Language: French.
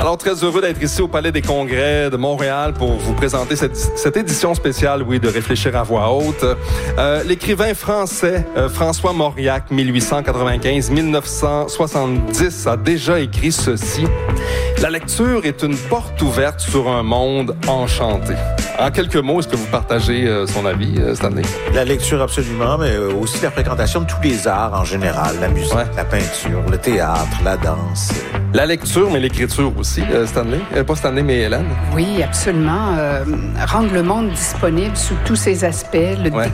Alors, très heureux d'être ici au Palais des Congrès de Montréal pour vous présenter cette édition spéciale, de Réfléchir à voix haute. L'écrivain français François Mauriac, 1895-1970, a déjà écrit ceci. La lecture est une porte ouverte sur un monde enchanté. En quelques mots, est-ce que vous partagez son avis, Stanley? La lecture, absolument, mais aussi la fréquentation de tous les arts en général. La musique, la peinture, le théâtre, la danse. La lecture, mais l'écriture aussi, Stanley? Pas Stanley, mais Hélène? Oui, absolument. Rendre le monde disponible sous tous ses aspects, le